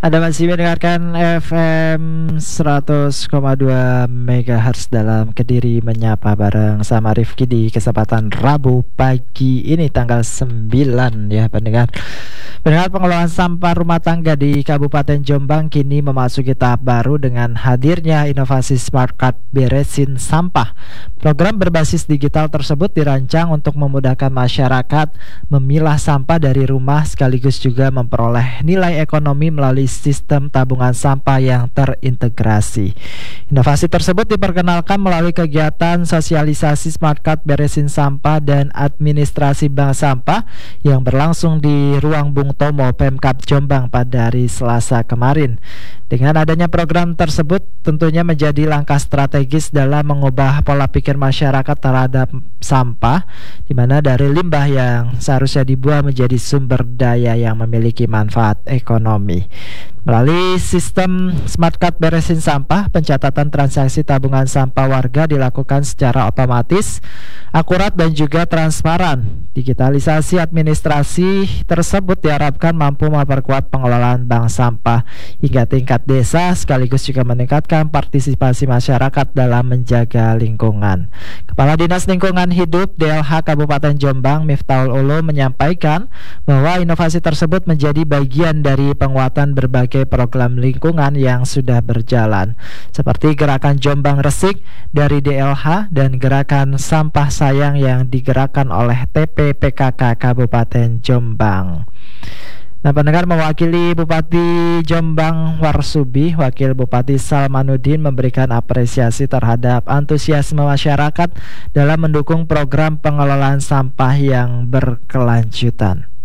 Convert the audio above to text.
Anda masih mendengarkan FM 100,2 MHz dalam Kediri Menyapa bareng sama Rifki di kesempatan Rabu pagi ini tanggal 9 ya pendengar. Pendengar, pengelolaan sampah rumah tangga di Kabupaten Jombang kini memasuki tahap baru dengan hadirnya inovasi Smart Card Beresin Sampah. Program berbasis digital tersebut dirancang untuk memudahkan masyarakat memilah sampah dari rumah sekaligus juga memperoleh nilai ekonomi melalui sistem tabungan sampah yang terintegrasi. Inovasi tersebut diperkenalkan melalui kegiatan sosialisasi Smart Card Beresin Sampah dan Administrasi Bank Sampah yang berlangsung di Ruang Bung Tomo, Pemkab Jombang pada hari Selasa kemarin. Dengan adanya program tersebut tentunya menjadi langkah strategis dalam mengubah pola pikir masyarakat terhadap sampah, di mana dari limbah yang seharusnya dibuang menjadi sumber daya yang memiliki manfaat ekonomi. Melalui sistem Smart Card Beresin Sampah, pencatatan transaksi tabungan sampah warga dilakukan secara otomatis, akurat dan juga transparan. Digitalisasi administrasi tersebut diharapkan mampu memperkuat pengelolaan bank sampah hingga tingkat desa, sekaligus juga meningkatkan partisipasi masyarakat dalam menjaga lingkungan. Kepala Dinas Lingkungan Hidup DLH Kabupaten Jombang, Miftahul Ulum, menyampaikan bahwa inovasi tersebut menjadi bagian dari penguatan berbagai program lingkungan yang sudah berjalan, seperti gerakan Jombang Resik dari DLH dan gerakan Sampah Sayang yang digerakkan oleh TPPKK Kabupaten Jombang. Nah, pendengar, mewakili Bupati Jombang Warsubi, Wakil Bupati Salmanuddin memberikan apresiasi terhadap antusiasme masyarakat dalam mendukung program pengelolaan sampah yang berkelanjutan.